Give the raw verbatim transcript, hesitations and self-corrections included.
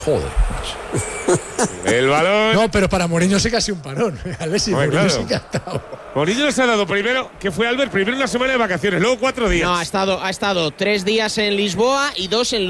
Joder. El balón. No, pero para Mourinho sí que ha sido un parón. A ver si Mourinho sí que ha estado. Mourinho nos ha dado primero, que fue Albert, primero una semana de vacaciones, luego cuatro días. No, ha estado, ha estado tres días en Lisboa y dos en